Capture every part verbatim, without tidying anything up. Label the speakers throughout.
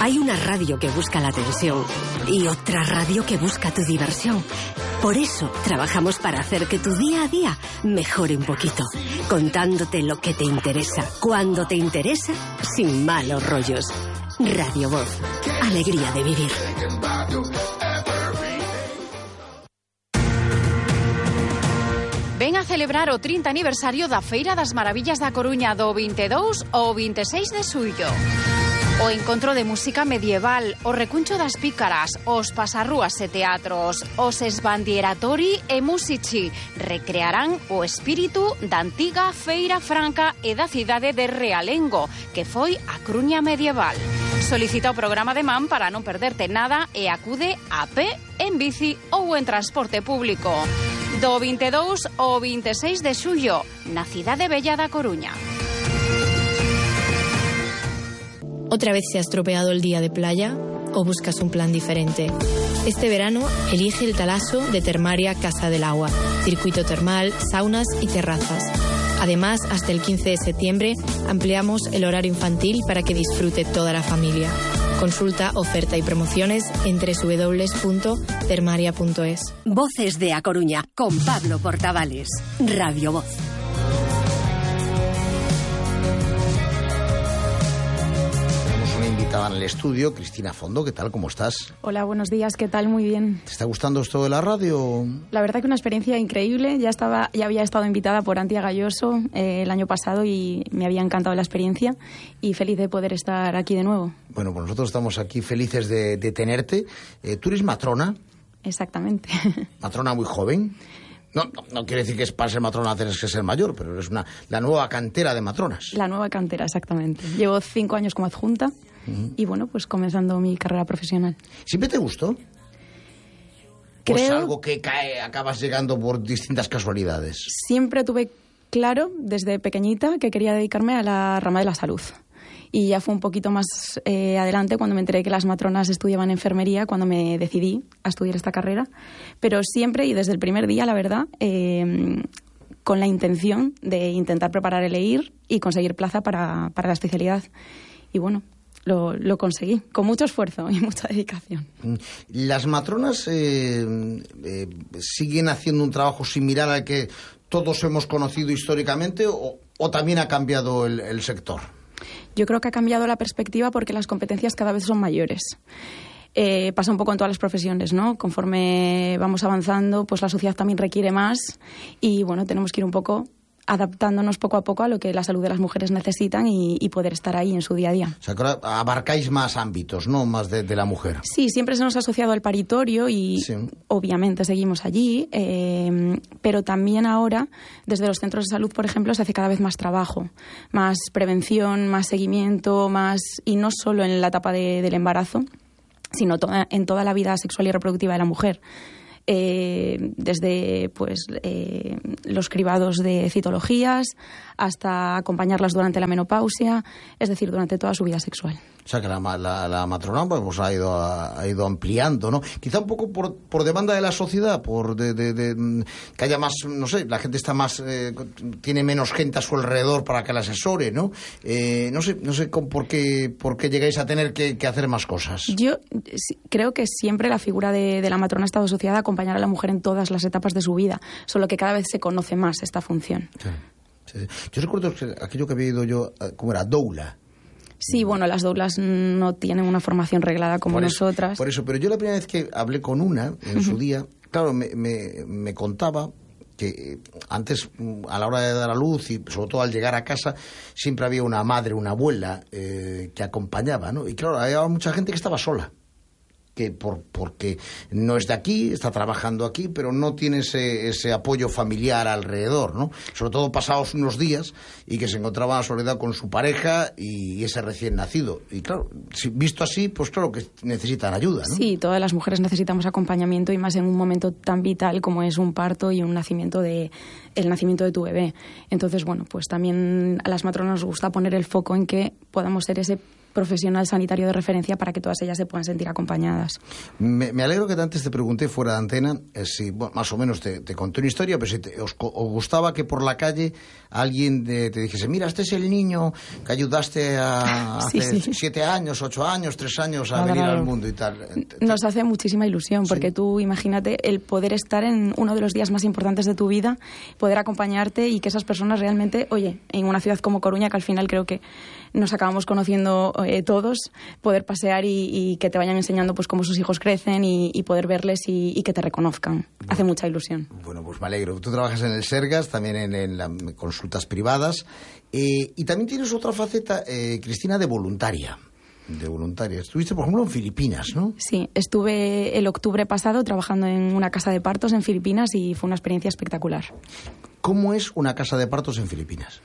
Speaker 1: Hay una radio que busca la atención y otra radio que busca tu diversión. Por eso trabajamos para hacer que tu día a día mejore un poquito, contándote lo que te interesa, cuando te interesa, sin malos rollos. Radio Voz, alegría de vivir.
Speaker 2: Ven a celebrar o trinta aniversario da Feira das Maravillas da Coruña do vinte e dous ao vinte e seis de xullo. O encontro de música medieval, o recuncho das pícaras, os pasarrúas e teatros, os esbandieratori e musici recrearán o espírito da antiga Feira Franca e da cidade de Realengo, que foi a Coruña medieval. Solicita o programa de Man para non perderte nada e acude a pé, en bici ou en transporte público. Do vinte e dous ao vinte e seis de xullo, na cidade bella da Coruña.
Speaker 3: ¿Otra vez se ha estropeado el día de playa o buscas un plan diferente? Este verano elige el Talaso de Termaria Casa del Agua, circuito termal, saunas y terrazas. Además, hasta el quince de septiembre ampliamos el horario infantil para que disfrute toda la familia. Consulta, oferta y promociones en doble u doble u doble u punto termaria punto es.
Speaker 1: Voces de A Coruña, con Pablo Portavales. Radio Voz.
Speaker 4: En el estudio, Cristina Fondo, ¿qué tal? ¿Cómo estás?
Speaker 5: Hola, buenos días, ¿qué tal? Muy bien.
Speaker 4: ¿Te está gustando esto de la radio?
Speaker 5: La verdad que una experiencia increíble. Ya estaba, ya había estado invitada por Antia Galloso eh, el año pasado y me había encantado la experiencia y feliz de poder estar aquí de nuevo.
Speaker 4: Bueno, pues nosotros estamos aquí felices de, de tenerte. Eh, ¿Tú eres matrona?
Speaker 5: Exactamente.
Speaker 4: ¿Matrona muy joven? No, no, no quiere decir que es para ser matrona tienes que ser mayor, pero eres una, la nueva cantera de matronas.
Speaker 5: La nueva cantera, exactamente. Llevo cinco años como adjunta. Uh-huh. Y bueno, pues comenzando mi carrera profesional.
Speaker 4: ¿Siempre te gustó?
Speaker 5: Creo...
Speaker 4: ¿O es algo que cae, acabas llegando por distintas casualidades?
Speaker 5: Siempre tuve claro, desde pequeñita, que quería dedicarme a la rama de la salud. Y ya fue un poquito más eh, adelante cuando me enteré que las matronas estudiaban enfermería, cuando me decidí a estudiar esta carrera. Pero siempre y desde el primer día, la verdad, eh, con la intención de intentar preparar el E I R y conseguir plaza para, para la especialidad. Y bueno... Lo, lo conseguí, con mucho esfuerzo y mucha dedicación.
Speaker 4: ¿Las matronas eh, eh, siguen haciendo un trabajo similar al que todos hemos conocido históricamente o, o también ha cambiado el, el sector?
Speaker 5: Yo creo que ha cambiado la perspectiva porque las competencias cada vez son mayores. Eh, pasa un poco en todas las profesiones, ¿no? Conforme vamos avanzando, pues la sociedad también requiere más y, bueno, tenemos que ir un poco... adaptándonos poco a poco a lo que la salud de las mujeres necesitan y, y poder estar ahí en su día a día.
Speaker 4: O sea, que ahora abarcáis más ámbitos, ¿no? Más de, de la mujer.
Speaker 5: Sí, siempre se nos ha asociado al paritorio y sí. Obviamente seguimos allí, eh, pero también ahora, desde los centros de salud, por ejemplo, se hace cada vez más trabajo, más prevención, más seguimiento, más y no solo en la etapa de, del embarazo, sino toda, en toda la vida sexual y reproductiva de la mujer. Eh, desde pues eh, los cribados de citologías hasta acompañarlas durante la menopausia, es decir, durante toda su vida sexual.
Speaker 4: O sea que la, la, la matrona pues, ha, ido, ha ido ampliando, ¿no? Quizá un poco por, por demanda de la sociedad, por de, de, de, que haya más, no sé, la gente está más, eh, tiene menos gente a su alrededor para que la asesore, ¿no? Eh, no sé, no sé con, por qué, por qué llegáis a tener que, que hacer más cosas.
Speaker 5: Yo sí, creo que siempre la figura de, de la matrona ha estado asociada a acompañar a la mujer en todas las etapas de su vida, solo que cada vez se conoce más esta función.
Speaker 4: Sí, sí. Yo recuerdo que aquello que había ido yo, ¿cómo era? Doula.
Speaker 5: Sí, bueno, las doulas no tienen una formación reglada como
Speaker 4: por eso,
Speaker 5: nosotras.
Speaker 4: Por eso, pero yo la primera vez que hablé con una, en uh-huh. su día, claro, me, me, me contaba que antes, a la hora de dar a luz y sobre todo al llegar a casa, siempre había una madre, una abuela eh, que acompañaba, ¿no? Y claro, había mucha gente que estaba sola. Que por, porque no es de aquí, está trabajando aquí, pero no tiene ese, ese apoyo familiar alrededor, ¿no? Sobre todo pasados unos días y que se encontraba en soledad con su pareja y ese recién nacido. Y claro, si, visto así, pues claro que necesitan ayuda, ¿no?
Speaker 5: Sí, todas las mujeres necesitamos acompañamiento y más en un momento tan vital como es un parto y un nacimiento de, el nacimiento de tu bebé. Entonces, bueno, pues también a las matronas nos gusta poner el foco en que podamos ser ese profesional sanitario de referencia para que todas ellas se puedan sentir acompañadas.
Speaker 4: Me, me alegro que antes te pregunté fuera de antena eh, si, bueno, más o menos te, te conté una historia, pero si te, os, os gustaba que por la calle alguien de, te dijese, mira, este es el niño que ayudaste a,
Speaker 5: sí,
Speaker 4: hace
Speaker 5: sí.
Speaker 4: siete años, ocho años, tres años a
Speaker 5: claro,
Speaker 4: venir
Speaker 5: claro.
Speaker 4: al mundo y tal.
Speaker 5: Nos hace muchísima ilusión, porque sí. Tú imagínate el poder estar en uno de los días más importantes de tu vida, poder acompañarte y que esas personas realmente, oye, en una ciudad como Coruña, que al final creo que nos acabamos conociendo eh, todos, poder pasear y, y que te vayan enseñando pues cómo sus hijos crecen y, y poder verles y, y que te reconozcan. Bueno, hace mucha ilusión.
Speaker 4: Bueno, pues me alegro. Tú trabajas en el Sergas, también en, en las consultas privadas, eh, y también tienes otra faceta, eh, Cristina, de voluntaria. De voluntaria. Estuviste, por ejemplo, en Filipinas, ¿no?
Speaker 5: Sí, estuve el octubre pasado trabajando en una casa de partos en Filipinas y fue una experiencia espectacular.
Speaker 4: ¿Cómo es una casa de partos en Filipinas?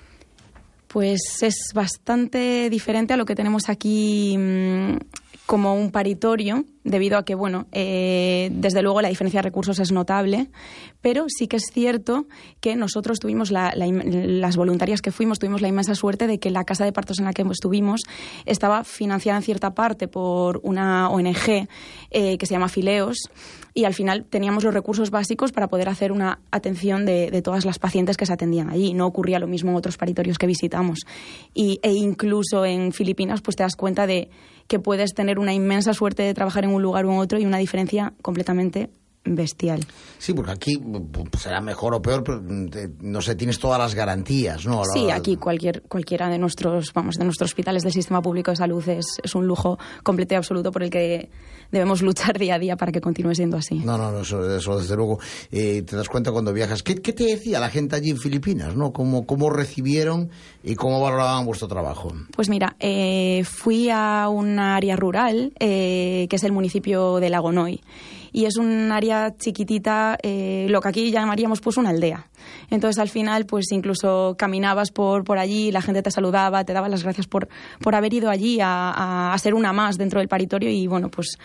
Speaker 5: Pues es bastante diferente a lo que tenemos aquí mmm, como un paritorio, debido a que, bueno, eh, desde luego la diferencia de recursos es notable, pero sí que es cierto que nosotros tuvimos, la, la, las voluntarias que fuimos, tuvimos la inmensa suerte de que la casa de partos en la que estuvimos estaba financiada en cierta parte por una O N G eh, que se llama Fileos, y al final teníamos los recursos básicos para poder hacer una atención de, de todas las pacientes que se atendían allí. No ocurría lo mismo en otros paritorios que visitamos. Y, e incluso en Filipinas pues te das cuenta de que puedes tener una inmensa suerte de trabajar en un lugar u otro y una diferencia completamente bestial.
Speaker 4: Sí, porque aquí será mejor o peor, pero no sé, tienes todas las garantías, ¿no?
Speaker 5: Sí, hora... aquí cualquier cualquiera de nuestros, vamos, de nuestros hospitales del sistema público de salud es, es un lujo completo y absoluto por el que debemos luchar día a día para que continúe siendo así.
Speaker 4: No, no, no, eso, eso desde luego. Eh, te das cuenta cuando viajas. ¿Qué, ¿Qué te decía la gente allí en Filipinas, no? ¿Cómo, cómo recibieron y cómo valoraban vuestro trabajo?
Speaker 5: Pues mira, eh, fui a un área rural, eh, que es el municipio de Lagonoy. Y es un área chiquitita, eh, lo que aquí llamaríamos pues una aldea. Entonces al final pues incluso caminabas por, por allí, la gente te saludaba, te daba las gracias por, por haber ido allí a, a, a ser una más dentro del paritorio y bueno pues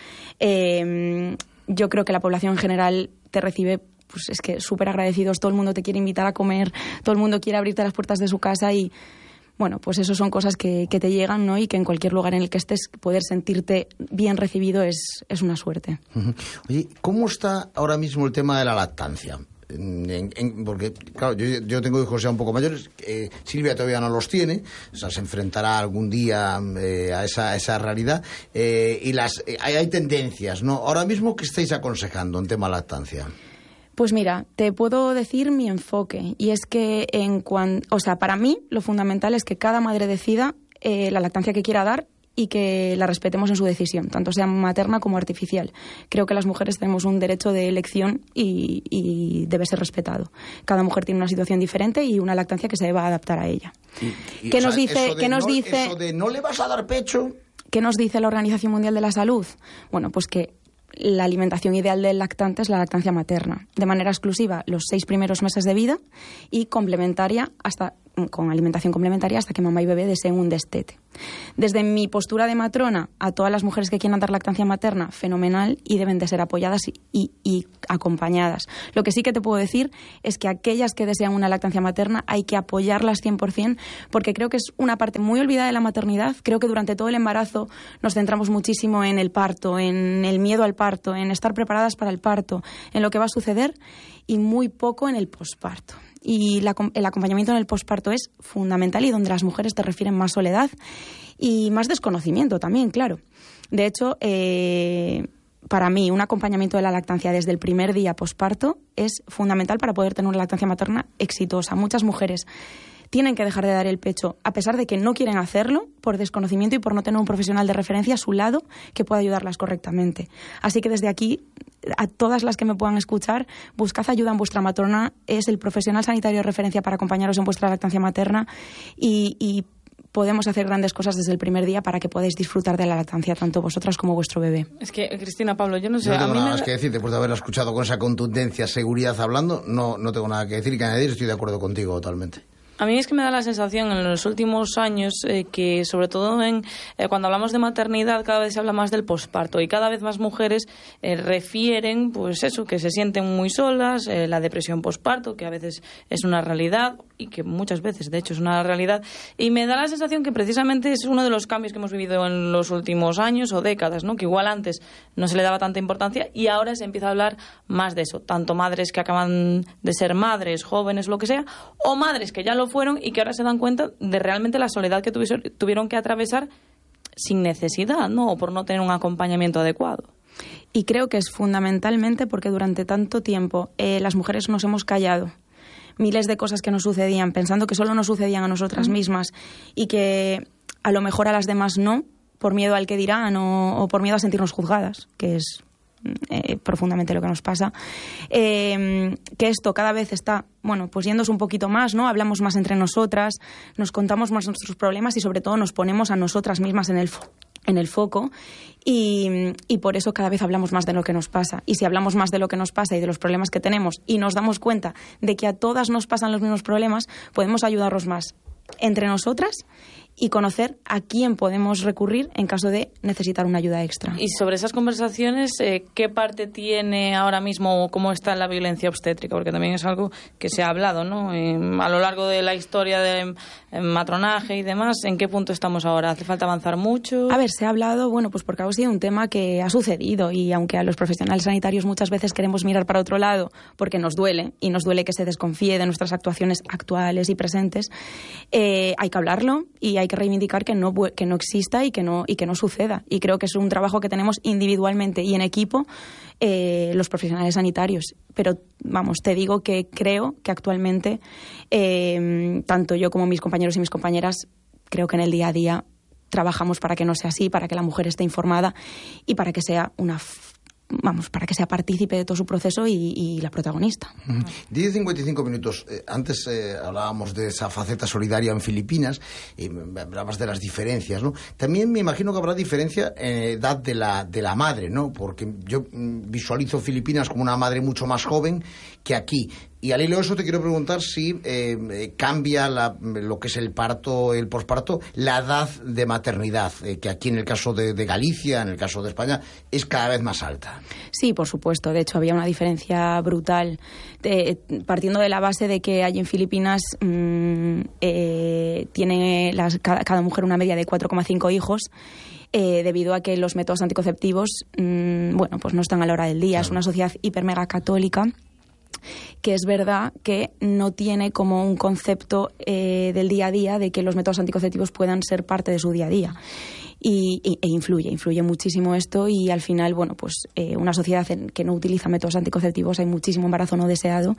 Speaker 5: eh, yo creo que la población en general te recibe pues es que súper agradecidos, todo el mundo te quiere invitar a comer, todo el mundo quiere abrirte las puertas de su casa y bueno, pues eso son cosas que, que te llegan, ¿no? Y que en cualquier lugar en el que estés, poder sentirte bien recibido es, es una suerte.
Speaker 4: Uh-huh. Oye, ¿cómo está ahora mismo el tema de la lactancia? En, en, porque, claro, yo, yo tengo hijos ya un poco mayores, eh, Silvia todavía no los tiene, o sea, se enfrentará algún día eh, a, esa, a esa realidad, eh, y las eh, hay, hay tendencias, ¿no? Ahora mismo, ¿qué estáis aconsejando en tema lactancia?
Speaker 5: Pues mira, te puedo decir mi enfoque y es que en cuan, o sea, para mí lo fundamental es que cada madre decida eh, la lactancia que quiera dar y que la respetemos en su decisión, tanto sea materna como artificial. Creo que las mujeres tenemos un derecho de elección y, y debe ser respetado. Cada mujer tiene una situación diferente y una lactancia que se deba adaptar a ella.
Speaker 4: Y, y,
Speaker 5: ¿Qué
Speaker 4: o
Speaker 5: nos
Speaker 4: sea,
Speaker 5: dice?
Speaker 4: Eso de,
Speaker 5: ¿qué nos
Speaker 4: no,
Speaker 5: dice?
Speaker 4: Eso de no le vas a dar pecho.
Speaker 5: ¿Qué nos dice la Organización Mundial de la Salud? Bueno, pues que la alimentación ideal del lactante es la lactancia materna, de manera exclusiva los seis primeros meses de vida y complementaria hasta con alimentación complementaria hasta que mamá y bebé deseen un destete. Desde mi postura de matrona a todas las mujeres que quieran dar lactancia materna, fenomenal, y deben de ser apoyadas y, y, y acompañadas. Lo que sí que te puedo decir es que aquellas que desean una lactancia materna hay que apoyarlas cien por ciento porque creo que es una parte muy olvidada de la maternidad. Creo que durante todo el embarazo nos centramos muchísimo en el parto, en el miedo al parto, en estar preparadas para el parto, en lo que va a suceder y muy poco en el posparto. Y la, el acompañamiento en el posparto es fundamental y donde las mujeres te refieren más soledad y más desconocimiento también, claro. De hecho, eh, para mí, un acompañamiento de la lactancia desde el primer día posparto es fundamental para poder tener una lactancia materna exitosa. Muchas mujeres tienen que dejar de dar el pecho, a pesar de que no quieren hacerlo, por desconocimiento y por no tener un profesional de referencia a su lado que pueda ayudarlas correctamente. Así que desde aquí, a todas las que me puedan escuchar, buscad ayuda en vuestra matrona. Es el profesional sanitario de referencia para acompañaros en vuestra lactancia materna y, y podemos hacer grandes cosas desde el primer día para que podáis disfrutar de la lactancia, tanto vosotras como vuestro bebé.
Speaker 6: Es que, Cristina, Pablo, yo no sé...
Speaker 4: No tengo
Speaker 6: a mí
Speaker 4: nada
Speaker 6: me...
Speaker 4: más que decir, después de haberla escuchado con esa contundencia, seguridad hablando, no, no tengo nada que decir y que añadir, estoy de acuerdo contigo totalmente.
Speaker 6: A mí es que me da la sensación en los últimos años eh, que, sobre todo en eh, cuando hablamos de maternidad, cada vez se habla más del posparto y cada vez más mujeres eh, refieren, pues eso, que se sienten muy solas, eh, la depresión posparto, que a veces es una realidad y que muchas veces, de hecho, es una realidad. Y me da la sensación que precisamente es uno de los cambios que hemos vivido en los últimos años o décadas, ¿no? Que igual antes no se le daba tanta importancia y ahora se empieza a hablar más de eso. Tanto madres que acaban de ser madres, jóvenes, lo que sea, o madres que ya lo fueron y que ahora se dan cuenta de realmente la soledad que tuvieron que atravesar sin necesidad, ¿no? O por no tener un acompañamiento adecuado.
Speaker 5: Y creo que es fundamentalmente porque durante tanto tiempo eh, las mujeres nos hemos callado miles de cosas que nos sucedían, pensando que solo nos sucedían a nosotras mismas y que a lo mejor a las demás no, por miedo al que dirán o, o por miedo a sentirnos juzgadas, que es Eh, profundamente lo que nos pasa, eh, que esto cada vez está, bueno, pues yéndose un poquito más, ¿no? Hablamos más entre nosotras, nos contamos más nuestros problemas y sobre todo nos ponemos a nosotras mismas en el fo- en el foco y, y por eso cada vez hablamos más de lo que nos pasa. Y si hablamos más de lo que nos pasa y de los problemas que tenemos y nos damos cuenta de que a todas nos pasan los mismos problemas, podemos ayudarnos más entre nosotras y conocer a quién podemos recurrir en caso de necesitar una ayuda extra.
Speaker 6: Y sobre esas conversaciones, eh, ¿qué parte tiene ahora mismo o cómo está la violencia obstétrica? Porque también es algo que se ha hablado, ¿no? Eh, a lo largo de la historia de eh, matronaje y demás, ¿en qué punto estamos ahora? ¿Hace falta avanzar mucho?
Speaker 5: A ver, se ha hablado, bueno, pues porque ha sido un tema que ha sucedido y aunque a los profesionales sanitarios muchas veces queremos mirar para otro lado porque nos duele y nos duele que se desconfíe de nuestras actuaciones actuales y presentes, eh, hay que hablarlo y hay que reivindicar que no, que no exista y que no, y que no suceda. Y creo que es un trabajo que tenemos individualmente y en equipo eh, los profesionales sanitarios. Pero, vamos, te digo que creo que actualmente eh, tanto yo como mis compañeros y mis compañeras creo que en el día a día trabajamos para que no sea así, para que la mujer esté informada y para que sea una... vamos, para que sea partícipe de todo su proceso y, y la protagonista.
Speaker 4: diez y cincuenta y cinco minutos. Eh, antes eh, hablábamos de esa faceta solidaria en Filipinas y hablabas de las diferencias, ¿no? También me imagino que habrá diferencia en edad de la, de la madre, ¿no? Porque yo mm, visualizo Filipinas como una madre mucho más joven que aquí. Y al hilo de eso te quiero preguntar si eh, cambia la, lo que es el parto, el posparto, la edad de maternidad, eh, que aquí en el caso de, de Galicia, en el caso de España, es cada vez más alta.
Speaker 5: Sí, por supuesto. De hecho, había una diferencia brutal, de, partiendo de la base de que allí en Filipinas mmm, eh, tiene las, cada, cada mujer una media de cuatro coma cinco hijos. Eh, debido a que los métodos anticonceptivos mmm, bueno, pues no están a la hora del día. Claro. Es una sociedad hiper mega católica que es verdad que no tiene como un concepto eh, del día a día de que los métodos anticonceptivos puedan ser parte de su día a día. Y, y, e influye, influye muchísimo esto y al final, bueno, pues eh, una sociedad en que no utiliza métodos anticonceptivos hay muchísimo embarazo no deseado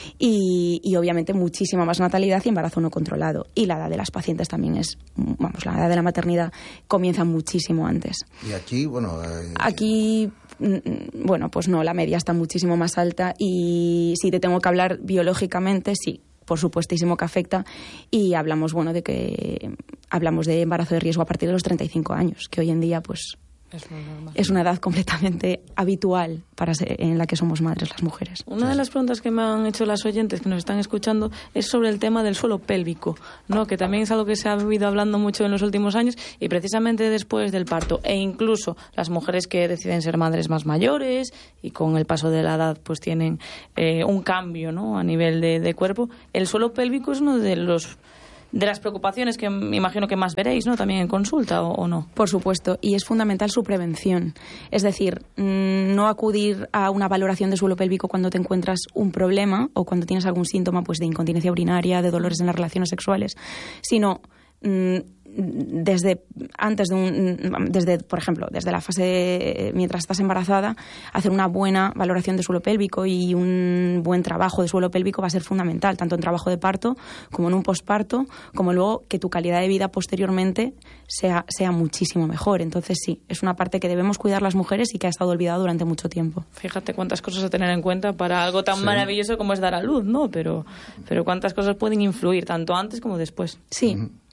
Speaker 5: y, y obviamente muchísima más natalidad y embarazo no controlado. Y la edad de las pacientes también es, vamos, la edad de la maternidad comienza muchísimo antes.
Speaker 4: Y aquí, bueno... Eh...
Speaker 5: Aquí... Bueno, pues no, la media está muchísimo más alta y si te tengo que hablar biológicamente, sí, por supuestísimo que afecta y hablamos, bueno, de que hablamos de embarazo de riesgo a partir de los treinta y cinco años, que hoy en día, pues, es, es una edad completamente habitual para ser, en la que somos madres las mujeres.
Speaker 6: Una de las preguntas que me han hecho las oyentes que nos están escuchando es sobre el tema del suelo pélvico, ¿no? Que también es algo que se ha ido hablando mucho en los últimos años y precisamente después del parto e incluso las mujeres que deciden ser madres más mayores y con el paso de la edad pues tienen eh, un cambio, ¿no? A nivel de, de cuerpo. El suelo pélvico es uno de los de las preocupaciones que me imagino que más veréis, ¿no? También en consulta, ¿o, o no?
Speaker 5: Por supuesto, y es fundamental su prevención. Es decir, mmm, no acudir a una valoración de suelo pélvico cuando te encuentras un problema o cuando tienes algún síntoma pues de incontinencia urinaria, de dolores en las relaciones sexuales, sino mmm, desde antes de un desde por ejemplo desde la fase mientras estás embarazada, hacer una buena valoración de suelo pélvico y un buen trabajo de suelo pélvico va a ser fundamental tanto en trabajo de parto como en un posparto, como luego que tu calidad de vida posteriormente sea sea muchísimo mejor. Entonces sí, es una parte que debemos cuidar las mujeres y que ha estado olvidada durante mucho tiempo.
Speaker 6: Fíjate cuántas cosas a tener en cuenta para algo tan sí. maravilloso como es dar a luz, ¿no? Pero pero cuántas cosas pueden influir tanto antes como después.
Speaker 5: Sí,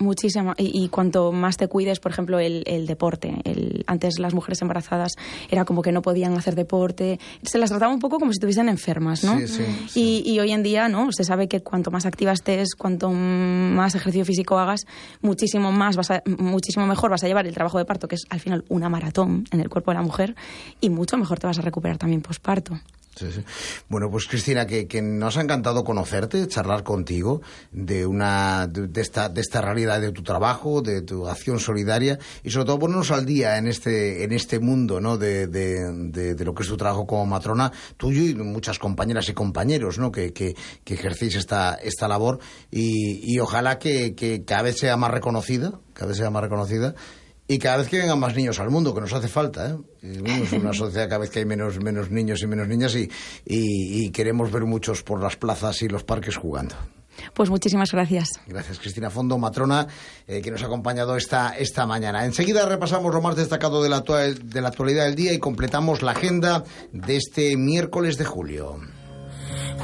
Speaker 5: Muchísimo. Y, y cuanto más te cuides, por ejemplo, el, el deporte. El, antes las mujeres embarazadas era como que no podían hacer deporte. Se las trataba un poco como si estuviesen enfermas, ¿no?
Speaker 4: Sí, sí, sí.
Speaker 5: Y, y hoy en día, ¿no? Se sabe que cuanto más activa estés, cuanto más ejercicio físico hagas, muchísimo más vas a, muchísimo mejor vas a llevar el trabajo de parto, que es al final una maratón en el cuerpo de la mujer, y mucho mejor te vas a recuperar también posparto.
Speaker 4: Sí, sí. Bueno, pues Cristina, que, que nos ha encantado conocerte, charlar contigo de una de, de esta de esta realidad de tu trabajo, de tu acción solidaria y sobre todo ponernos al día en este en este mundo, ¿no? De, de, de, de lo que es tu trabajo como matrona, tuyo y muchas compañeras y compañeros, ¿no? Que, que, que ejercéis esta esta labor y, y ojalá que, que cada vez sea más reconocida, cada vez sea más reconocida. Y cada vez que vengan más niños al mundo, que nos hace falta, ¿eh? Es una sociedad cada vez que hay menos, menos niños y menos niñas y, y, y queremos ver muchos por las plazas y los parques jugando.
Speaker 5: Pues muchísimas gracias.
Speaker 4: Gracias, Cristina Fondo, matrona, eh, que nos ha acompañado esta, esta mañana. Enseguida repasamos lo más destacado de la, de la actualidad del día y completamos la agenda de este miércoles de julio.